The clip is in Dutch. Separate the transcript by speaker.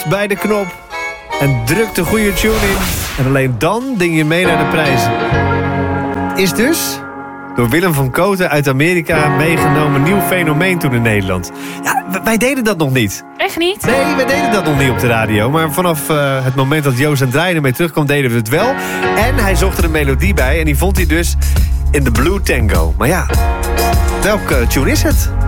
Speaker 1: geduld bij de knop. En druk de goede tune in. En alleen dan ding je mee naar de prijzen. Is dus door Willem van Kooten uit Amerika meegenomen nieuw fenomeen toen in Nederland. Ja, wij deden dat nog niet.
Speaker 2: Echt niet?
Speaker 1: Nee, wij deden dat nog niet op de radio. Maar vanaf het moment dat Joost en Draai ermee terugkwam, deden we het wel. En hij zocht er een melodie bij. En die vond hij dus in de Blue Tango. Maar ja, welke tune is het?